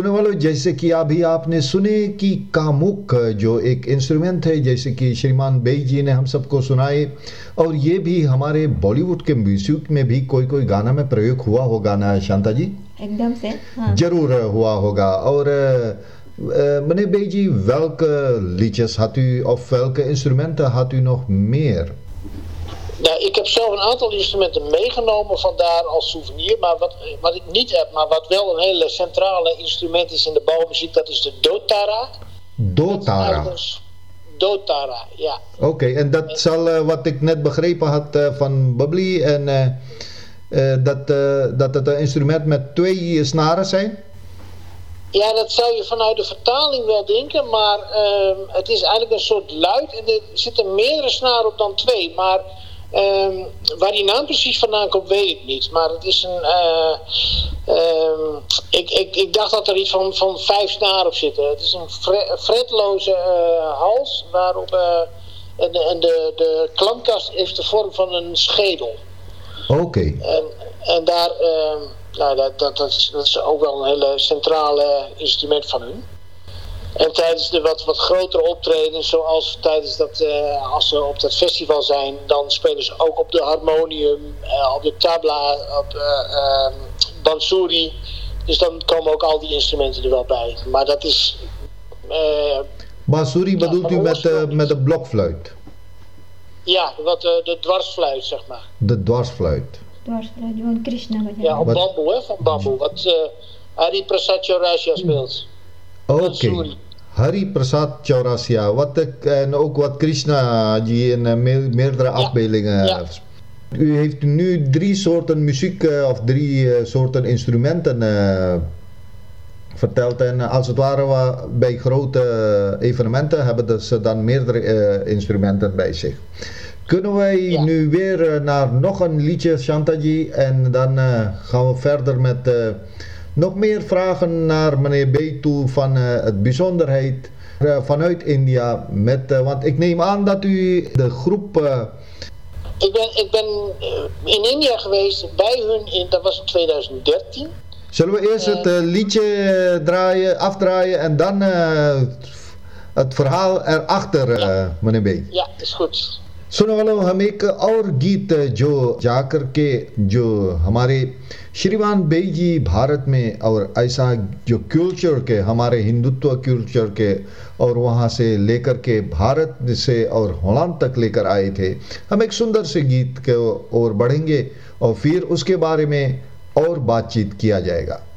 सुनने वालों, जैसे कि अभी आपने सुने कि कामुक जो एक इंस्ट्रूमेंट है, जैसे कि श्रीमान बेई जी ने हम सबको सुनाए, और ये भी हमारे बॉलीवुड के म्यूजिक में भी कोई कोई गाना में प्रयोग हुआ होगा ना शांता जी? एकदम से, हाँ। जरूर हुआ होगा। और meneer Beji, welke liedjes had u of welke instrumenten had u nog meer? Nou, ik heb zelf een aantal instrumenten meegenomen vandaar als souvenir. Maar wat ik niet heb, maar wat wel een hele centrale instrument is in de bouwmuziek, dat is de dotara. Dotara? Dotara, ja. Oké, en dat zal wat ik net begrepen had van Bubbly, en dat het een instrument met 2 snaren zijn? Ja, dat zou je vanuit de vertaling wel denken, maar het is eigenlijk een soort luid en er zitten meerdere snaren op dan 2. Maar waar die naam precies vandaan komt, weet ik niet. Maar het is ik dacht dat er iets van 5 snaren op zitten. Het is een fretloze hals waarop de klankkast heeft de vorm van een schedel. Oké. En daar, dat is ook wel een hele centrale instrument van hun. En tijdens de wat grotere optredens, zoals tijdens als ze op dat festival zijn, dan spelen ze ook op de harmonium, op de tabla, op bansuri. Dus dan komen ook al die instrumenten er wel bij. Maar dat is... bansuri bedoelt u met de blokfluit? Ja, de dwarsfluit, zeg maar. De dwarsfluit. Dwarsfluit, van Krishna. Ja, op bamboe, hè, van bamboe. Wat Hari Prasad Chaurasia speelt. Oké. Hari Prasad Chaurasia. En ook wat Krishna die in meerdere afbeeldingen. Ja. U heeft nu 3 soorten muziek of 3 soorten instrumenten verteld. En als het ware bij grote evenementen hebben ze dan meerdere instrumenten bij zich. Kunnen wij nu weer naar nog een liedje, Shantaji, en dan gaan we verder met nog meer vragen naar meneer Bey toe van het bijzonderheid vanuit India. Want ik neem aan dat u de groep... Ik ben in India geweest bij hun, dat was in 2013. Zullen we eerst het liedje afdraaien en dan het verhaal erachter, meneer Bey? Ja, is goed. सुनो वालों, हम एक और गीत जो जाकर के जो हमारे श्रीमान बेई जी भारत में और ऐसा जो कल्चर के हमारे हिंदुत्व कल्चर के और वहाँ से लेकर के भारत से और हॉलैंड तक लेकर आए थे। हम एक सुंदर से गीत के ओर बढ़ेंगे और फिर उसके बारे में और बातचीत किया जाएगा।